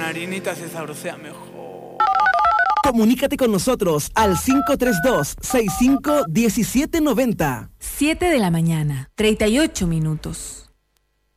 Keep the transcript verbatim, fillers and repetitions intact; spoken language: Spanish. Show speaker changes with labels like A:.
A: harinita se sabrosea mejor.
B: Comunícate con nosotros al cinco tres dos, seis cinco uno siete nueve cero.
C: siete de la mañana, treinta y ocho minutos.